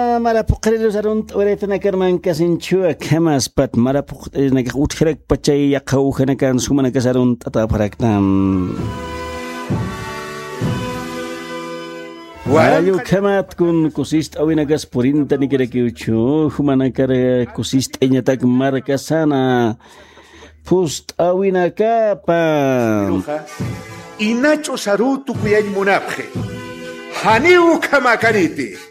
Marapuqrilos arunt oretana karman kasinchua kemas pat marapuq nakak utkhirek pachay yaqawjana kan sumana kasarunt ataparaktam. Ayu kemat kun kusist awinagas purinta ni kirakiuchu humana kare kusist enyatak markasana pust awinakapa. Inacho sarutu kuyay munapje. Haniu kamakariti.